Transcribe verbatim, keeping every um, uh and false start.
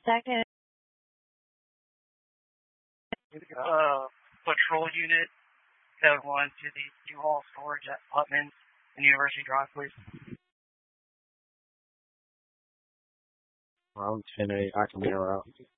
second. Uh, patrol unit seven one to the U-Haul storage at Putman and University Drive, please. Round ten eight, I can be around.